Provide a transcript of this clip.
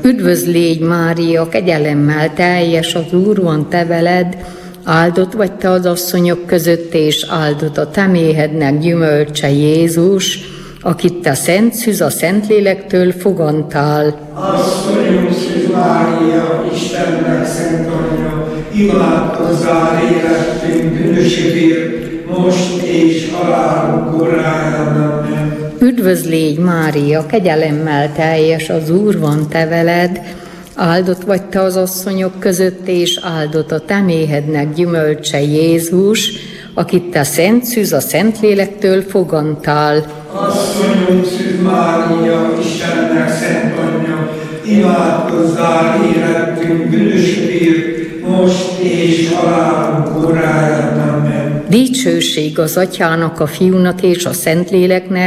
Üdvözl légy, Mária, kegyelemmel teljes, az Úr van te veled, áldott vagy te az asszonyok között, és áldott a te méhednek gyümölcse Jézus, akit te szent szűz a Szentlélektől fogantál. Asszonyunk Szűz Mária, Istennek szent anyja, imádkozzál életünk bűnösökért, most és halálunk óráján. Amen. Üdvözl légy, Mária, kegyelemmel teljes, az Úr van te veled, áldott vagy te az asszonyok között, és áldott a te méhednek gyümölcse Jézus, akit te szent szűz a Szentlélektől fogantál. Asszonyunk Szűz Mária, Istennek szent anyja, imádkozzál életünk bűnösökért, most és halálunk óráján. Amen. Dicsőség az Atyának, a Fiúnak és a Szentléleknek,